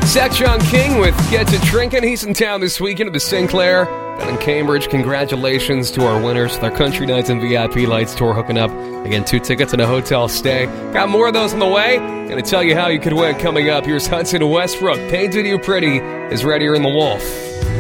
Zach John King with Get to Drinkin'. He's in town this weekend at the Sinclair down in Cambridge. Congratulations to our winners with our Country Nights and VIP Lights tour hooking up. Again, 2 tickets and a hotel stay. Got more of those on the way. Going to tell you how you could win coming up. Here's Hudson Westbrook. Painted You Pretty is right here in the Wolf.